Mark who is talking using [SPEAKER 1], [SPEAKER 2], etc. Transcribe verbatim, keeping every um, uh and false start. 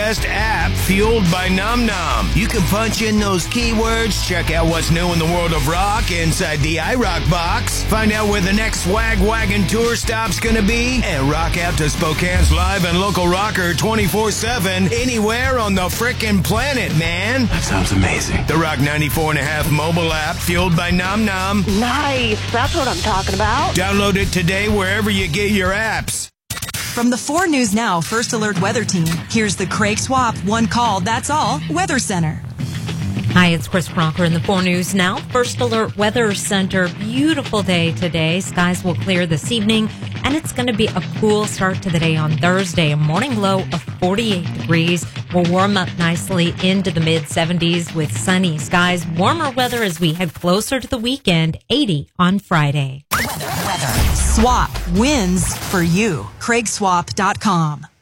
[SPEAKER 1] best app fueled by Num Num. You can punch in those keywords, check out what's new in the world of rock inside the iRock box, find out where the next Swag Wagon tour stop's gonna be, and rock out to Spokane's live and local rocker twenty-four seven anywhere on the frickin' planet, man.
[SPEAKER 2] That sounds amazing.
[SPEAKER 1] The Rock ninety-four and a half mobile app fueled by Num Num.
[SPEAKER 3] Nice. That's what I'm talking about.
[SPEAKER 1] Download it today wherever you get your apps.
[SPEAKER 4] From the four News Now First Alert Weather Team, here's the Craig Swap One Call, That's All Weather Center.
[SPEAKER 5] Hi, it's Chris Crocker in the four News Now First Alert Weather Center. Beautiful day today. Skies will clear this evening, and it's going to be a cool start to the day on Thursday. A morning low of forty-eight degrees will warm up nicely into the mid seventies with sunny skies. Warmer weather as we head closer to the weekend, eighty on Friday.
[SPEAKER 4] Weather, weather. Swap wins for you. Craig Swap dot com.